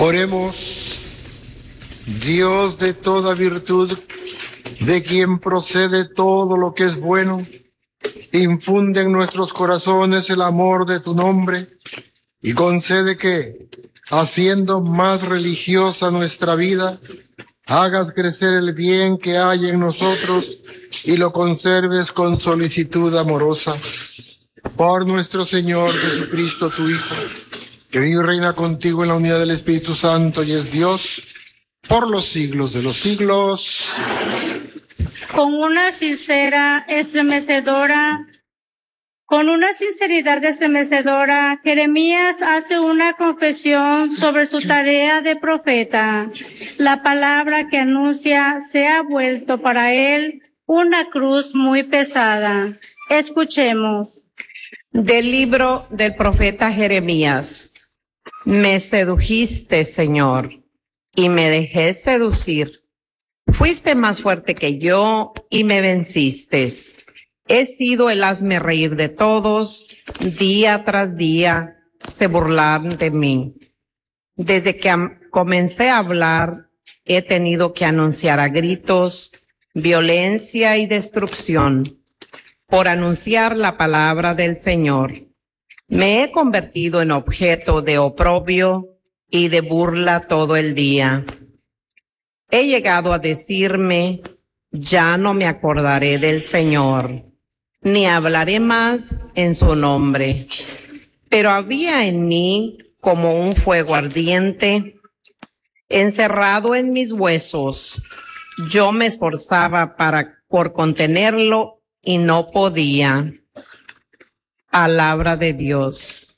Oremos. Dios de toda virtud, de quien procede todo lo que es bueno, infunde en nuestros corazones el amor de tu nombre y concede que, haciendo más religiosa nuestra vida, hagas crecer el bien que hay en nosotros y lo conserves con solicitud amorosa. Por nuestro Señor Jesucristo, tu Hijo, que vive y reina contigo en la unidad del Espíritu Santo y es Dios por los siglos de los siglos. Con una sinceridad estremecedora, Jeremías hace una confesión sobre su tarea de profeta. La palabra que anuncia se ha vuelto para él una cruz muy pesada. Escuchemos. Del libro del profeta Jeremías. Me sedujiste, Señor, y me dejé seducir. Fuiste más fuerte que yo y me venciste. He sido el hazme reír de todos, día tras día se burlan de mí. Desde que comencé a hablar, he tenido que anunciar a gritos violencia y destrucción por anunciar la palabra del Señor. Me he convertido en objeto de oprobio y de burla todo el día. He llegado a decirme, ya no me acordaré del Señor, ni hablaré más en su nombre. Pero había en mí como un fuego ardiente, encerrado en mis huesos. Yo me esforzaba por contenerlo y no podía. Palabra de Dios.